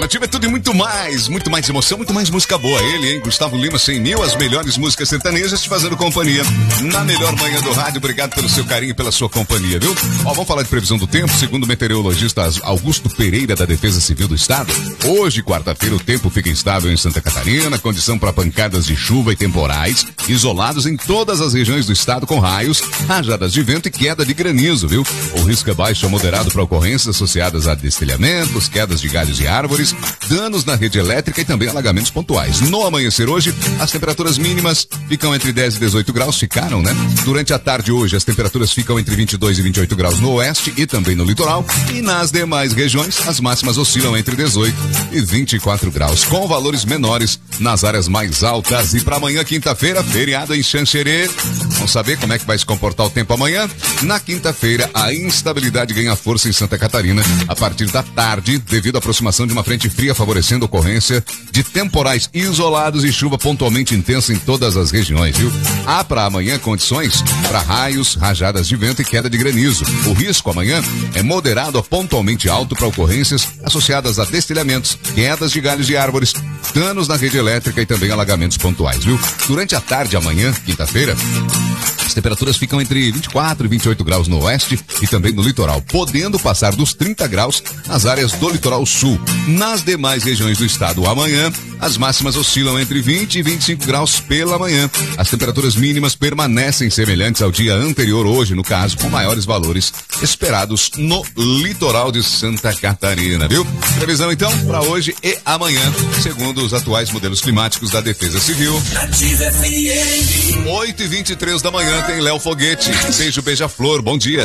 Alternativa é tudo e muito mais emoção, muito mais música boa. Ele, hein? Gustavo Lima, 100 mil, as melhores músicas sertanejas te fazendo companhia na melhor manhã do rádio. Obrigado pelo seu carinho e pela sua companhia, viu? Ó, vamos falar de previsão do tempo. Segundo o meteorologista Augusto Pereira, da Defesa Civil do Estado, hoje, quarta-feira, o tempo fica instável em Santa Catarina, condição para pancadas de chuva e temporais isolados em todas as regiões do estado, com raios, rajadas de vento e queda de granizo, viu? O risco é baixo a moderado para ocorrências associadas a destelhamentos, quedas de galhos de árvores, danos na rede elétrica e também alagamentos pontuais. No amanhecer hoje, as temperaturas mínimas ficam entre 10 e 18 graus, ficaram, né? Durante a tarde hoje, as temperaturas ficam entre 22 e 28 graus no oeste e também no litoral. E nas demais regiões, as máximas oscilam entre 18 e 24 graus, com valores menores nas áreas mais altas. E para amanhã, quinta-feira, feriado em Xanxerê. Vamos saber como é que vai se comportar o tempo amanhã? Na quinta-feira, a instabilidade ganha força em Santa Catarina a partir da tarde, devido à aproximação de uma frente fria, favorecendo a ocorrência de temporais isolados e chuva pontualmente intensa em todas as regiões, viu? Há para amanhã condições para raios, rajadas de vento e queda de granizo. O risco amanhã é moderado a pontualmente alto para ocorrências associadas a destelhamentos, quedas de galhos de árvores, danos na rede elétrica e também alagamentos pontuais, viu? Durante a tarde amanhã, quinta-feira, as temperaturas ficam entre 24 e 28 graus no oeste e também no litoral, podendo passar dos 30 graus nas áreas do litoral sul. Nas demais regiões do estado amanhã, as máximas oscilam entre 20 e 25 graus pela manhã. As temperaturas mínimas permanecem semelhantes ao dia anterior hoje, no caso, com maiores valores esperados no litoral de Santa Catarina, viu? Previsão então para hoje e amanhã, segundo os atuais modelos climáticos da Defesa Civil. 8h23 da manhã tem Léo Foguete. Beijo, beija-flor, bom dia.